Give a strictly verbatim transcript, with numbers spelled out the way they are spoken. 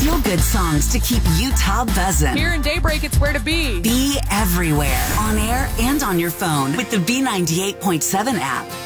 feel-good songs to keep Utah buzzing. Here in Daybreak, it's where to be. Be everywhere, on air and on your phone with the B ninety-eight point seven app.